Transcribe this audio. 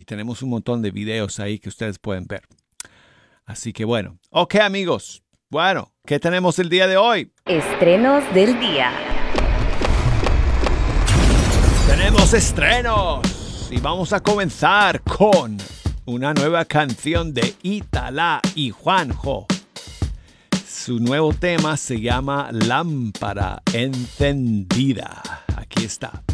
tenemos un montón de videos ahí que ustedes pueden ver. Así que bueno. Ok, amigos. Bueno, ¿qué tenemos el día de hoy? Estrenos del día. Tenemos estrenos y vamos a comenzar con una nueva canción de Italá y Juanjo. Su nuevo tema se llama Lámpara Encendida. Aquí está.